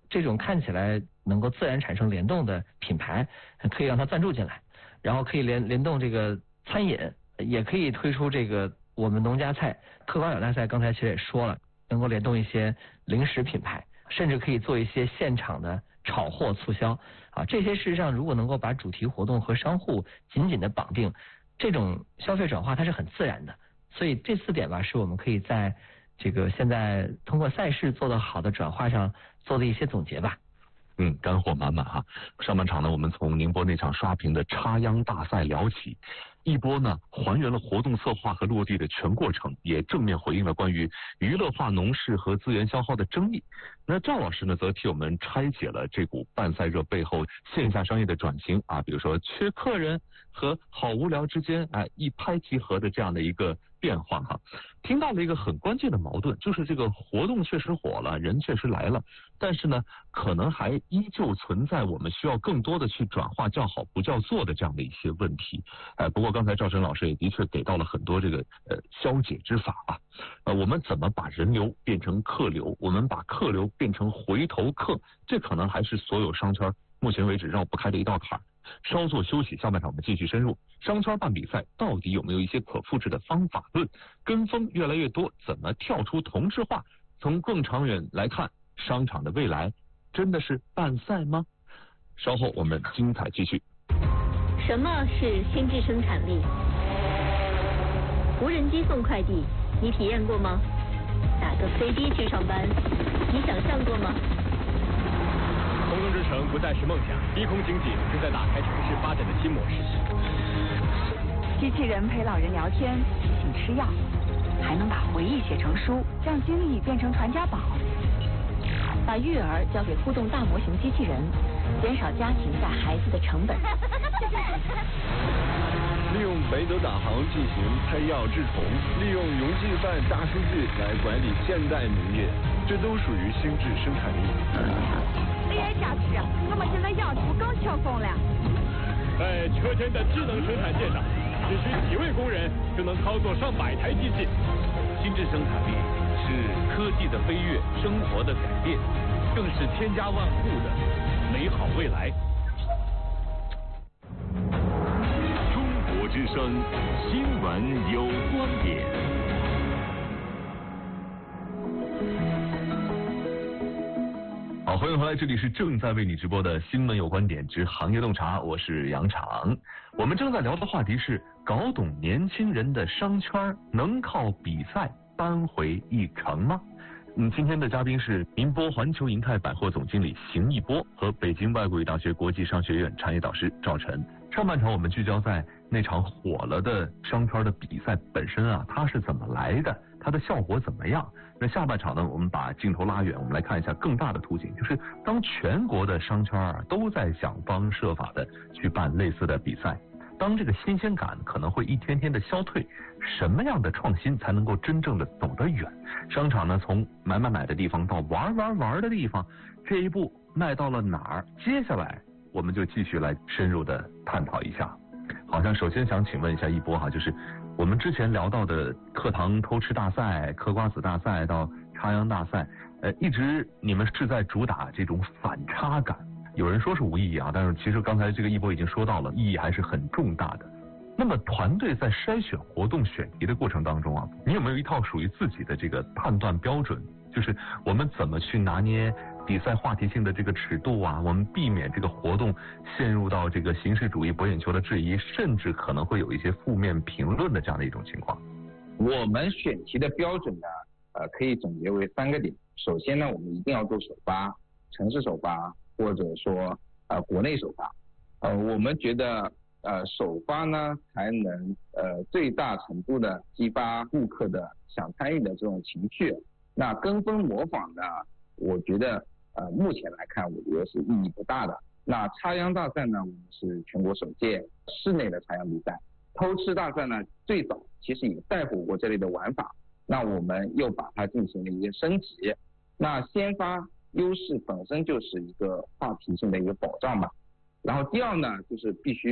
这种看起来能够自然产生联动的品牌，可以让它赞助进来，然后可以联动这个餐饮，也可以推出这个我们农家菜嗑瓜子大赛，刚才其实也说了，能够联动一些零食品牌，甚至可以做一些现场的炒货促销啊，这些事实上如果能够把主题活动和商户紧紧的绑定，这种消费转化它是很自然的。所以这4点吧，是我们可以在这个现在通过赛事做得好的转化上做的一些总结吧。 干货满满哈。上半场呢，我们从宁波那场刷屏的插秧大赛聊起，一波呢还原了活动策划和落地的全过程，也正面回应了关于娱乐化农事和资源消耗的争议。那赵老师呢，则替我们拆解了这股办赛热背后线下商业的转型啊，比如说缺客人和好无聊之间一拍即合的这样的一个变化哈。听到了一个很关键的矛盾，就是这个活动确实火了，人确实来了，但是呢，可能还依旧存在我们需要更多的去转化叫好不叫座的这样的一些问题。不过刚才赵晨老师也的确给到了很多这个消解之法啊。我们怎么把人流变成客流，我们把客流变成回头客，这可能还是所有商圈目前为止绕不开的一道坎。稍作休息，下半场我们继续深入商圈办比赛到底有没有一些可复制的方法论，跟风越来越多，怎么跳出同质化？从更长远来看，商场的未来真的是办赛吗？稍后我们精彩继续。 什么是心智生产力？无人机送快递，你体验过吗？打个飞的去上班，你想象过吗？ 空中之城不再是梦想，低空经济正在打开城市发展的新模式。 机器人陪老人聊天，提醒吃药，还能把回忆写成书，让经历变成传家宝。 把育儿交给互动大模型机器人，减少家庭带孩子的成本。 利用北斗导航进行配药治虫，利用云计算大数据来管理现代农业，这都属于心智生产力。 AI 加持，我们现在养猪更轻松了。 在车间的智能生产线上，只需几位工人就能操作上百台机器。 心智生产力是科技的飞跃，生活的改变，更是千家万户的美好未来。 中国之声新闻有观点。 好，欢迎回来，这里是正在为你直播的新闻有观点之行业洞察，我是杨昶。我们正在聊的话题是搞懂年轻人的商圈，能靠比赛扳回一城吗？今天的嘉宾是宁波环球银泰百货总经理邢一波和北京外国语大学国际商学院产业导师赵晨。上半场我们聚焦在那场火了的商圈的比赛本身啊，它是怎么来的，它的效果怎么样？那下半场呢，我们把镜头拉远，我们来看一下更大的图景，就是当全国的商圈都在想方设法的去办类似的比赛，当这个新鲜感可能会一天天的消退，什么样的创新才能够真正的走得远？商场呢，从买的地方到玩的地方，这一步迈到了哪儿？接下来我们就继续来深入的探讨一下。好像首先想请问一下一波哈，就是我们之前聊到的课堂偷吃大赛、嗑瓜子大赛到插秧大赛，一直你们是在主打这种反差感。有人说是无意义啊，但是其实刚才这个一波已经说到了，意义还是很重大的。那么团队在筛选活动选题的过程当中啊，你有没有一套属于自己的这个判断标准？就是我们怎么去拿捏比赛话题性的这个尺度啊，我们避免这个活动陷入到这个形式主义博眼球的质疑，甚至可能会有一些负面评论的这样的一种情况。 我们选题的标准呢，可以总结为3个点。首先呢，我们一定要做首发，城市首发，或者说国内首发。我们觉得首发呢才能最大程度的激发顾客的想参与的这种情绪。那跟风模仿呢，我觉得目前来看，我觉得是意义不大的。那插秧大赛呢，我们是全国首届室内的插秧比赛。偷吃大赛呢，最早其实也带火过这类的玩法，那我们又把它进行了一个升级。那先发优势本身就是一个话题性的一个保障吧。然后第二呢，就是必须